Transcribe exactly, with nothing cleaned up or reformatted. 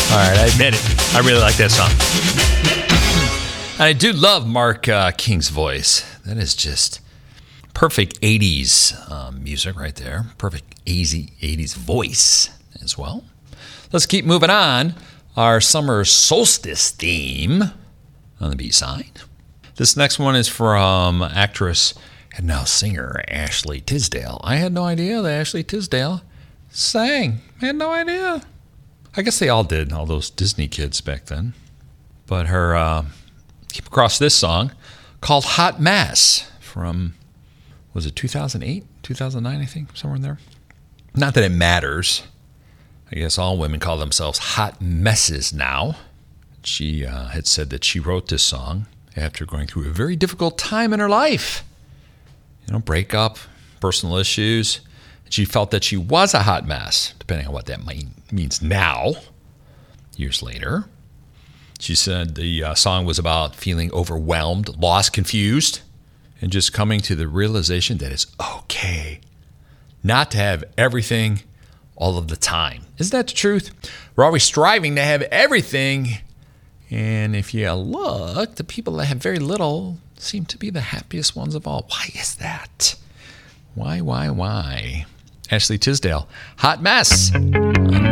All right, I admit it. I really like that song. And I do love Mark uh, King's voice. That is just perfect eighties um, music right there. Perfect easy eighties voice as well. Let's keep moving on. Our summer solstice theme on the B-side. This next one is from actress and now singer Ashley Tisdale. I had no idea that Ashley Tisdale sang. I had no idea. I guess they all did, all those Disney kids back then. But her, uh, came across this song called Hot Mess from, was it two thousand eight, two thousand nine, I think, somewhere in there. Not that it matters. I guess all women call themselves hot messes now. She uh, had said that she wrote this song after going through a very difficult time in her life. You know, breakup, personal issues. She felt that she was a hot mess, depending on what that mean, means now, years later. She said the uh, song was about feeling overwhelmed, lost, confused, and just coming to the realization that it's okay not to have everything all of the time. Isn't that the truth? We're always striving to have everything. And if you look, the people that have very little seem to be the happiest ones of all. Why is that? Why, why, why? Ashley Tisdale, Hot Mess.